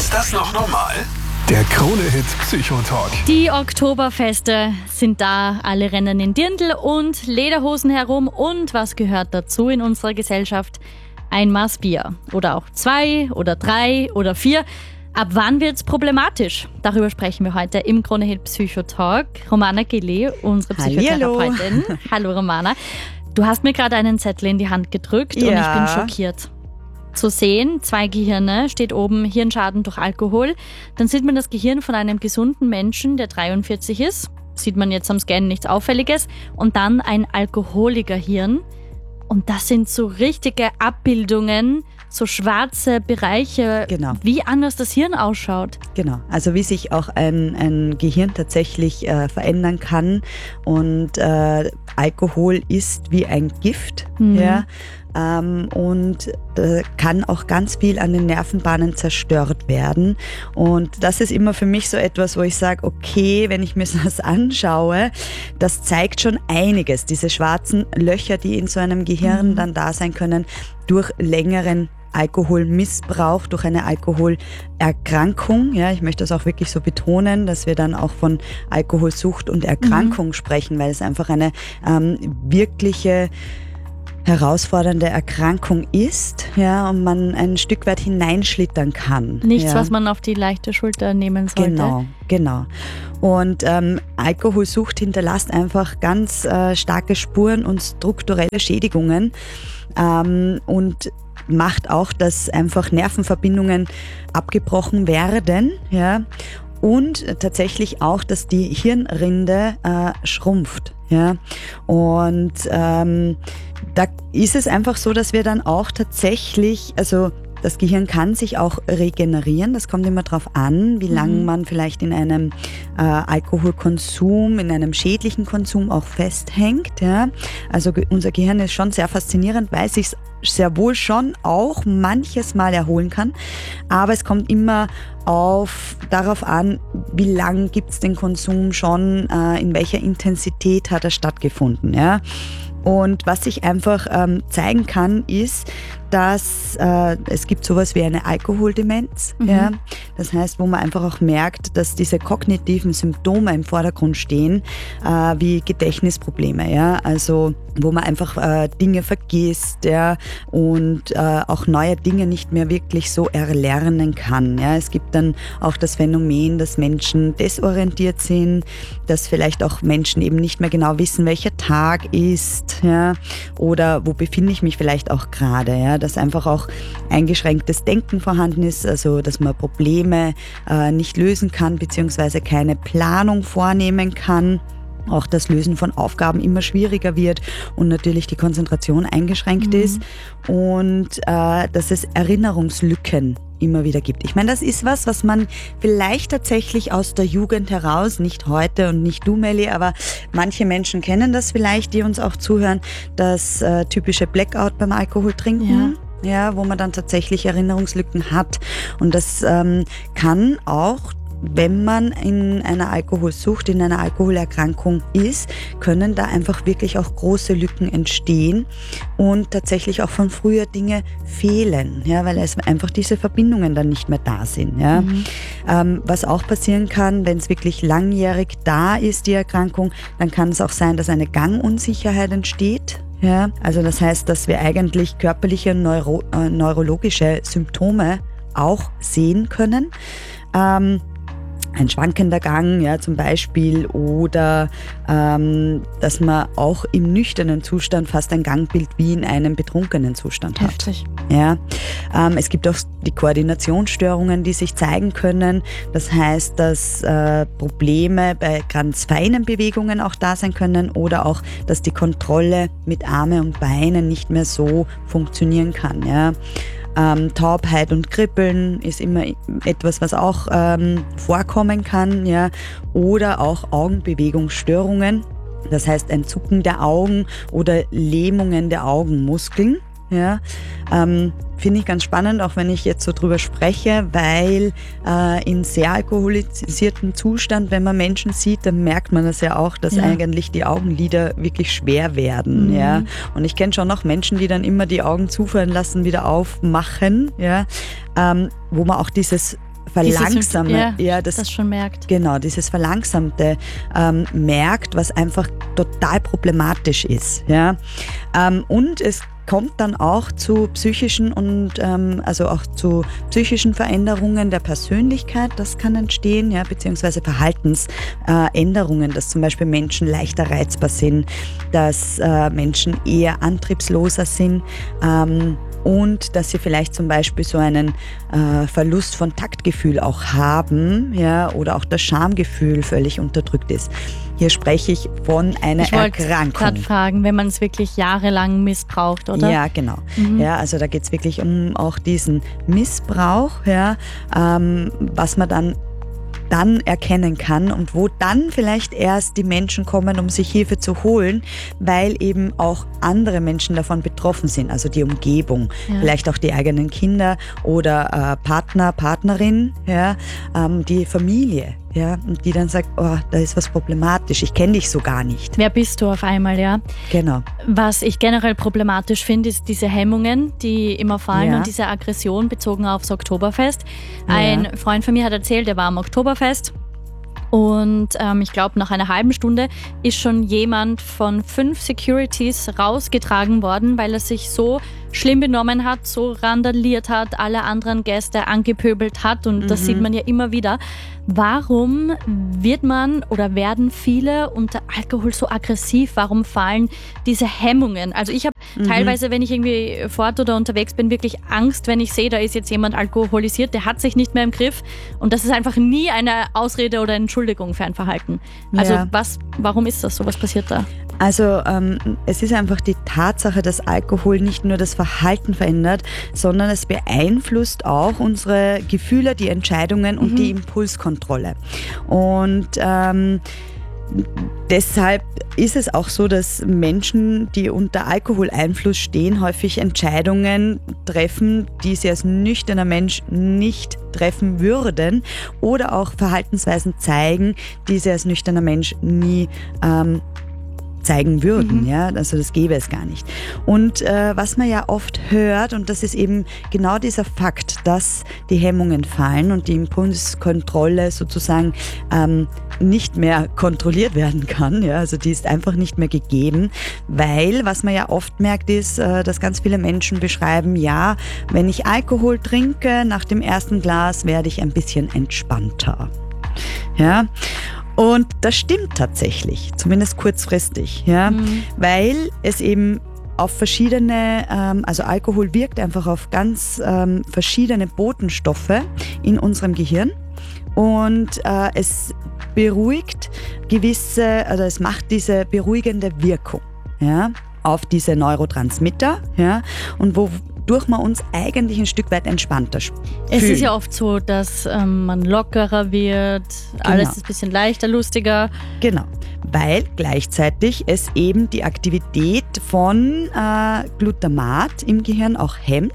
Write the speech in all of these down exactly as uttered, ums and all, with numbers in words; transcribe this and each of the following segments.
Ist das noch normal? Der Krone-Hit Psychotalk. Die Oktoberfeste sind da. Alle rennen in Dirndl und Lederhosen herum. Und was gehört dazu in unserer Gesellschaft? Ein Maß Bier. Oder auch zwei oder drei oder vier. Ab wann wird's problematisch? Darüber sprechen wir heute im Krone-Hit Psychotalk. Romana Gillet, unsere Psychotherapeutin. Hallo. Hallo Romana. Du hast mir gerade einen Zettel in die Hand gedrückt Ja. und ich bin schockiert. Zu sehen, zwei Gehirne, steht oben Hirnschaden durch Alkohol. Dann sieht man das Gehirn von einem gesunden Menschen, der dreiundvierzig ist. Sieht man jetzt am Scan nichts Auffälliges. Und dann ein Alkoholikerhirn. Und das sind so richtige Abbildungen, so schwarze Bereiche, Genau. wie anders das Hirn ausschaut. Genau, also wie sich auch ein, ein Gehirn tatsächlich äh, verändern kann. Und äh, Alkohol ist wie ein Gift, Mhm. ja, ähm, und äh, kann auch ganz viel an den Nervenbahnen zerstört werden. Und das ist immer für mich so etwas, wo ich sage, okay, wenn ich mir das anschaue, das zeigt schon einiges. Diese schwarzen Löcher, die in so einem Gehirn Mhm. dann da sein können, durch längeren Alkoholmissbrauch, durch eine Alkoholerkrankung. Ja, ich möchte das auch wirklich so betonen, dass wir dann auch von Alkoholsucht und Erkrankung sprechen, weil es einfach eine ähm, wirkliche herausfordernde Erkrankung ist, ja, und man ein Stück weit hineinschlittern kann. Nichts, ja. was man auf die leichte Schulter nehmen sollte. Genau, genau. Und ähm, Alkoholsucht hinterlässt einfach ganz äh, starke Spuren und strukturelle Schädigungen ähm, und macht auch, dass einfach Nervenverbindungen abgebrochen werden, ja, und tatsächlich auch, dass die Hirnrinde äh, schrumpft, ja, und ähm, da ist es einfach so, dass wir dann auch tatsächlich, also das Gehirn kann sich auch regenerieren. Das kommt immer darauf an, wie lange man vielleicht in einem äh, Alkoholkonsum, in einem schädlichen Konsum auch festhängt. Ja. Also ge- unser Gehirn ist schon sehr faszinierend, weil es sich sehr wohl schon auch manches Mal erholen kann. Aber es kommt immer auf, darauf an, wie lang gibt es den Konsum schon, äh, in welcher Intensität hat er stattgefunden. Ja. Und was sich einfach ähm, zeigen kann, ist, dass äh, es gibt sowas wie eine Alkoholdemenz. Mhm. Ja? Das heißt, wo man einfach auch merkt, dass diese kognitiven Symptome im Vordergrund stehen, äh, wie Gedächtnisprobleme. Ja? Also wo man einfach äh, Dinge vergisst, ja? Und äh, auch neue Dinge nicht mehr wirklich so erlernen kann. Ja? Es gibt dann auch das Phänomen, dass Menschen desorientiert sind, dass vielleicht auch Menschen eben nicht mehr genau wissen, welcher Tag ist, ja? Oder wo befinde ich mich vielleicht auch gerade, ja? Dass einfach auch eingeschränktes Denken vorhanden ist, also dass man Probleme äh, nicht lösen kann, beziehungsweise keine Planung vornehmen kann. Auch das Lösen von Aufgaben immer schwieriger wird und natürlich die Konzentration eingeschränkt Mhm. ist und äh, dass es Erinnerungslücken immer wieder gibt. Ich meine, das ist was, was man vielleicht tatsächlich aus der Jugend heraus, nicht heute und nicht du, Melli, aber manche Menschen kennen das vielleicht, die uns auch zuhören, das äh, typische Blackout beim Alkohol trinken. Ja. Ja, wo man dann tatsächlich Erinnerungslücken hat. Und das ähm, kann auch, wenn man in einer Alkoholsucht, in einer Alkoholerkrankung ist, können da einfach wirklich auch große Lücken entstehen und tatsächlich auch von früher Dinge fehlen, ja, weil es einfach diese Verbindungen dann nicht mehr da sind. Ja. Mhm. Ähm, was auch passieren kann, wenn es wirklich langjährig da ist, die Erkrankung, dann kann es auch sein, dass eine Gangunsicherheit entsteht. Ja, also das heißt, dass wir eigentlich körperliche Neuro- äh, neurologische Symptome auch sehen können. Ähm, ein schwankender Gang, ja, zum Beispiel, oder ähm, dass man auch im nüchternen Zustand fast ein Gangbild wie in einem betrunkenen Zustand hat. Heftig. Ja, ähm, es gibt auch die Koordinationsstörungen, die sich zeigen können. Das heißt, dass äh, Probleme bei ganz feinen Bewegungen auch da sein können oder auch, dass die Kontrolle mit Arme und Beinen nicht mehr so funktionieren kann. Ja. Ähm, Taubheit und Kribbeln ist immer etwas, was auch ähm, vorkommen kann, ja, oder auch Augenbewegungsstörungen. Das heißt ein Zucken der Augen oder Lähmungen der Augenmuskeln. Ja, ähm, finde ich ganz spannend, auch wenn ich jetzt so drüber spreche, weil äh, in sehr alkoholisiertem Zustand, wenn man Menschen sieht, dann merkt man das ja auch, dass Ja. eigentlich die Augenlider wirklich schwer werden. Mhm. Ja. Und ich kenne schon noch Menschen, die dann immer die Augen zufallen lassen, wieder aufmachen, ja, ähm, wo man auch dieses Verlangsame, ja, ja, das, das schon merkt. Genau, dieses Verlangsamte ähm, merkt, was einfach total problematisch ist. Ja? Ähm, und es kommt dann auch zu psychischen und ähm, also auch zu psychischen Veränderungen der Persönlichkeit, das kann entstehen, ja, beziehungsweise Verhaltensänderungen, äh, dass zum Beispiel Menschen leichter reizbar sind, dass äh, Menschen eher antriebsloser sind, ähm, und dass sie vielleicht zum Beispiel so einen äh, Verlust von Taktgefühl auch haben, ja, oder auch das Schamgefühl völlig unterdrückt ist. Hier spreche ich von einer ich Erkrankung. Ich wollte gerade fragen, wenn man es wirklich jahrelang missbraucht, oder? Ja, genau. Mhm. Ja, also da geht es wirklich um auch diesen Missbrauch, ja, ähm, was man dann dann erkennen kann und wo dann vielleicht erst die Menschen kommen, um sich Hilfe zu holen, weil eben auch andere Menschen davon betroffen sind, also die Umgebung, ja. Vielleicht auch die eigenen Kinder oder äh, Partner, Partnerin, ja, ähm, die Familie, ja, und die dann sagt, oh, da ist was problematisch, ich kenne dich so gar nicht. Wer bist du auf einmal, ja? Genau. Was ich generell problematisch finde, ist diese Hemmungen, die immer fallen, Ja. und diese Aggression bezogen aufs Oktoberfest. Ein Ja. Freund von mir hat erzählt, er war am Oktoberfest. Und ähm, ich glaube, nach einer halben Stunde ist schon jemand von fünf Securities rausgetragen worden, weil er sich so schlimm benommen hat, so randaliert hat, alle anderen Gäste angepöbelt hat. Und das Mhm. sieht man ja immer wieder. Warum wird man oder werden viele unter Alkohol so aggressiv? Warum fallen diese Hemmungen? Also ich habe Mhm. teilweise, wenn ich irgendwie fort oder unterwegs bin, wirklich Angst, wenn ich sehe, da ist jetzt jemand alkoholisiert, der hat sich nicht mehr im Griff. Und das ist einfach nie eine Ausrede oder Entschuldigung für ein Verhalten. Also Ja. was, warum ist das so? Was passiert da? Also ähm, es ist einfach die Tatsache, dass Alkohol nicht nur das Verhalten verändert, sondern es beeinflusst auch unsere Gefühle, die Entscheidungen und Mhm. die Impulskontrolle. Und ähm, deshalb ist es auch so, dass Menschen, die unter Alkoholeinfluss stehen, häufig Entscheidungen treffen, die sie als nüchterner Mensch nicht treffen würden, oder auch Verhaltensweisen zeigen, die sie als nüchterner Mensch nie ähm, zeigen würden, Mhm. ja, also das gäbe es gar nicht. Und äh, was man ja oft hört, und das ist eben genau dieser Fakt, dass die Hemmungen fallen und die Impulskontrolle sozusagen ähm, nicht mehr kontrolliert werden kann, ja, also die ist einfach nicht mehr gegeben, weil, was man ja oft merkt, ist, äh, dass ganz viele Menschen beschreiben, ja, wenn ich Alkohol trinke, nach dem ersten Glas werde ich ein bisschen entspannter, ja. Und das stimmt tatsächlich, zumindest kurzfristig, ja, Mhm. weil es eben auf verschiedene, ähm, also Alkohol wirkt einfach auf ganz ähm, verschiedene Botenstoffe in unserem Gehirn, und äh, es beruhigt gewisse, also es macht diese beruhigende Wirkung, ja, auf diese Neurotransmitter, ja, und wodurch man uns eigentlich ein Stück weit entspannter fühlt. Es ist ja oft so, dass ähm, man lockerer wird, alles ist ein bisschen leichter, lustiger. Genau, weil gleichzeitig es eben die Aktivität von äh, Glutamat im Gehirn auch hemmt,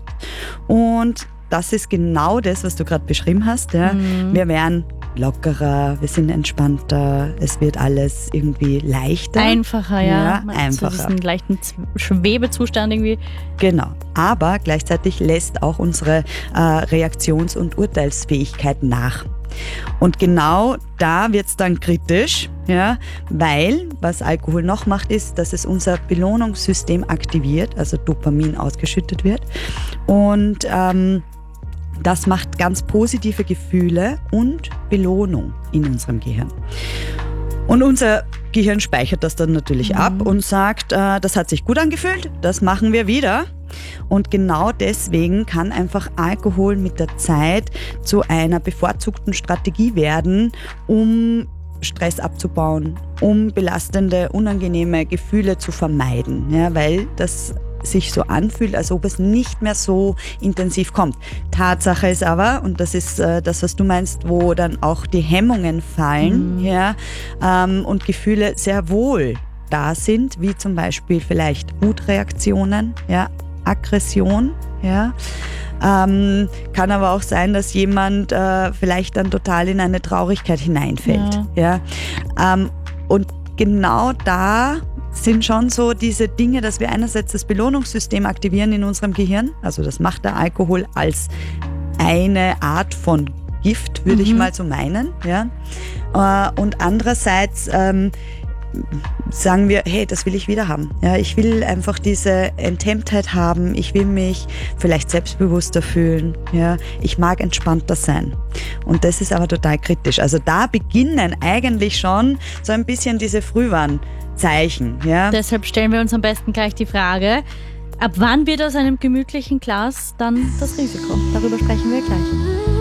und das ist genau das, was du gerade beschrieben hast. Ja. Mhm. Wir werden lockerer, wir sind entspannter, es wird alles irgendwie leichter. Einfacher, ja. Ja, Man hat einfacher. So diesen leichten Z- Schwebezustand irgendwie. Genau, aber gleichzeitig lässt auch unsere äh, Reaktions- und Urteilsfähigkeit nach. Und genau da wird es dann kritisch, ja, weil was Alkohol noch macht, ist, dass es unser Belohnungssystem aktiviert, also Dopamin ausgeschüttet wird. Und ähm, das macht ganz positive Gefühle und Belohnung in unserem Gehirn. Und unser Gehirn speichert das dann natürlich Mhm. ab und sagt, äh, das hat sich gut angefühlt, das machen wir wieder. Und genau deswegen kann einfach Alkohol mit der Zeit zu einer bevorzugten Strategie werden, um Stress abzubauen, um belastende, unangenehme Gefühle zu vermeiden, ja, weil das sich so anfühlt, als ob es nicht mehr so intensiv kommt. Tatsache ist aber, und das ist äh, das, was du meinst, wo dann auch die Hemmungen fallen, Mhm. ja, ähm, und Gefühle sehr wohl da sind, wie zum Beispiel vielleicht Wutreaktionen, ja, Aggression, ja. Ähm, kann aber auch sein, dass jemand äh, vielleicht dann total in eine Traurigkeit hineinfällt. Ja. Ja. Ähm, und genau da sind schon so diese Dinge, dass wir einerseits das Belohnungssystem aktivieren in unserem Gehirn, also das macht der Alkohol als eine Art von Gift, würde Mhm. ich mal so meinen. Ja? Äh, und andererseits ähm, sagen wir, hey, das will ich wieder haben. Ja, ich will einfach diese Enthemmtheit haben, ich will mich vielleicht selbstbewusster fühlen. Ja, ich mag entspannter sein. Und das ist aber total kritisch. Also da beginnen eigentlich schon so ein bisschen diese Frühwarnzeichen. Ja. Deshalb stellen wir uns am besten gleich die Frage, ab wann wird aus einem gemütlichen Glas dann das Risiko? Darüber sprechen wir gleich.